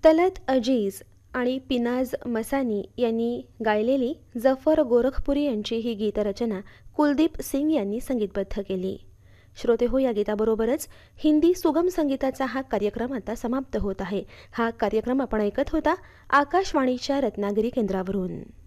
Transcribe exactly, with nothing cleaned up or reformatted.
तलत अजीज आणि पिनाज मसानी यांनी गायलेली जफर गोरखपुरी यांची ही गीतरचना कुलदीप सिंग यांनी संगीतबद्ध केली. श्रोते हो, या गीताबरोबरच हिंदी सुगम संगीताचा हा कार्यक्रम आता समाप्त होत आहे. हा कार्यक्रम आपण ऐकत होता आकाशवाणीच्या रत्नागिरी केंद्रावरून.